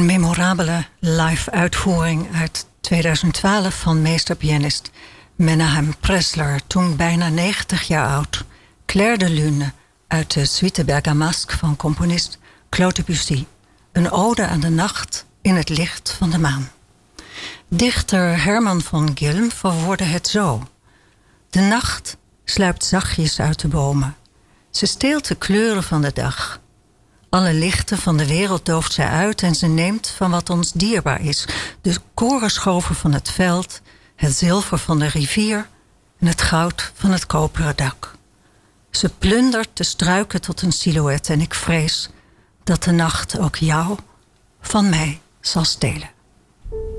memorabele live-uitvoering uit 2012 van meesterpianist Menahem Pressler, toen bijna 90 jaar oud. Clair de Lune uit de Suite Bergamasque van componist Claude Debussy. Een ode aan de nacht in het licht van de maan. Dichter Herman von Gilm verwoordde het zo. De nacht sluipt zachtjes uit de bomen. Ze steelt de kleuren van de dag. Alle lichten van de wereld dooft zij uit en ze neemt van wat ons dierbaar is. De korenschoven van het veld, het zilver van de rivier en het goud van het koperen dak. Ze plundert de struiken tot een silhouet en ik vrees dat de nacht ook jou van mij zal stelen.